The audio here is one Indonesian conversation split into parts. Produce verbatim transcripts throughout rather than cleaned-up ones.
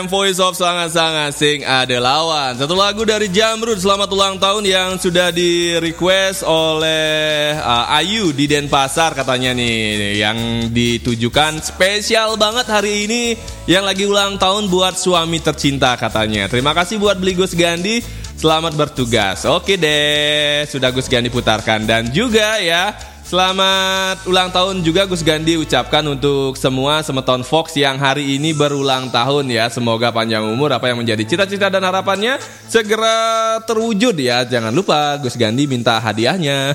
Voice of sangat-sangat sing ada lawan. Satu lagu dari Jamrud, selamat ulang tahun, yang sudah di request oleh uh, Ayu di Denpasar katanya nih, yang ditujukan spesial banget hari ini, yang lagi ulang tahun buat suami tercinta katanya. Terima kasih buat beli Gus Gandhi, selamat bertugas. Oke deh, sudah Gus Gandhi putarkan. Dan juga ya, selamat ulang tahun juga Gus Gandhi ucapkan untuk semua Semeton Fox yang hari ini berulang tahun ya. Semoga panjang umur, apa yang menjadi cita-cita dan harapannya segera terwujud ya. Jangan lupa Gus Gandhi minta hadiahnya.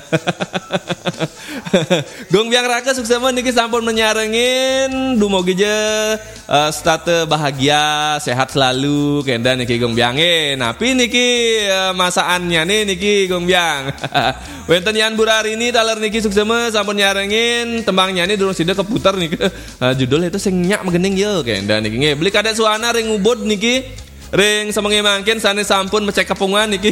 Gong biang raka sukses niki sampun menyarengin dumugi je uh, state bahagia, sehat selalu kenda niki Gong biange. Napi niki uh, masaannya nih niki Gong biang. Wenten Yan Burari ini taler niki sukses sampun nyarengin tembangnya ini durung sida keputar nih. Uh, judul itu sing nyak megening ye kenda niki nge. Beli kadek suana ring ubud niki ring semenge mangkin sane sampun mecek kepungan niki.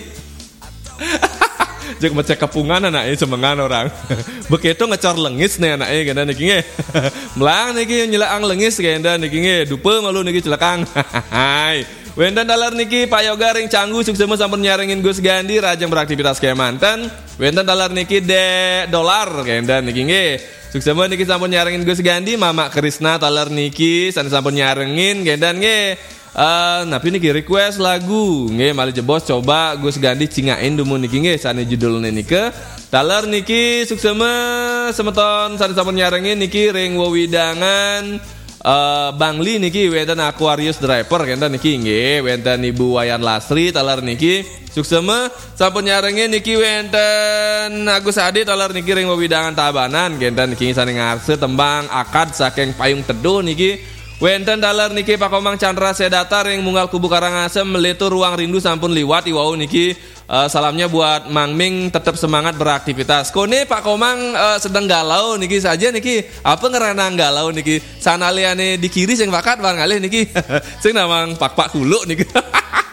Jek mecek kepungan anaknya semengan orang. Begitu ngecor lengis nih anaknya kena niki nge. Melang niki nyelakang lengis kena niki nge. Dupe malu niki celakang. Hai. Wendan dalar niki Pak Yoga ring canggu sukses sampun nyarengin Gus Gandhi rajang beraktivitas ke manten. Wendan dalar niki de dolar kena niki nge. Sukses niki sampun nyarengin Gus Gandhi. Mama Krisna talar niki san sampun nyarengin kena nge. Uh, tapi niki request lagu nge mali jebos coba Gus Gandhi cingain dumun niki nge sane judulnya niki taler niki suksema semeton sane sampun nyarengin niki ring wewidangan uh, Bangli niki wenten Aquarius Driver kenta niki nge wenten Ibu Wayan Lasri taler niki suksema sampun nyarengin niki wenten Agus Adi taler niki ring wewidangan Tabanan kenta niki sane ngarse tembang akad saking payung teduh niki. Wenten dalar niki Pak Komang Chandra Sedatar yang munggal kubu Karangasem melitu ruang rindu sampun liwat iwau niki uh, salamnya buat Mang Ming tetap semangat beraktivitas. Kone Pak Komang uh, sedang galau niki saja niki apa ngerana galau niki sanaliane di kiri sing pakat bang alih niki sing namang Pak Pak Kuluk niki.